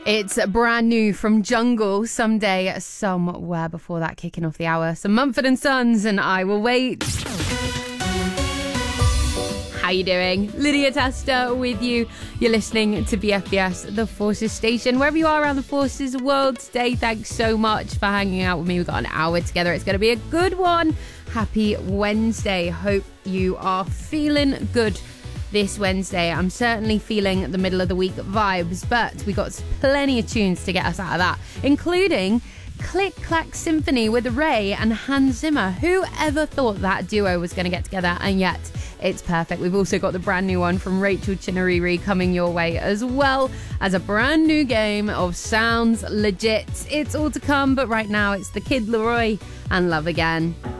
It's brand new from Jungle, Someday, Somewhere. Before that, kicking off the hour, some Mumford & Sons and I Will Wait. How you doing? Lydia Tester with you. You're listening to BFBS, the Forces station. Wherever you are around the Forces world today, thanks so much for hanging out with me. We've got an hour together. It's going to be a good one. Happy Wednesday. Hope you are feeling good this Wednesday. I'm certainly feeling the middle of the week vibes, but we got plenty of tunes to get us out of that, including Click Clack Symphony with Ray and Hans Zimmer. Who ever thought that duo was going to get together? And yet it's perfect. We've also got the brand new one from Rachel Chinariri coming your way, as well as a brand new game of Sounds Legit. It's all to come, but right now it's the Kid Laroi and Love Again.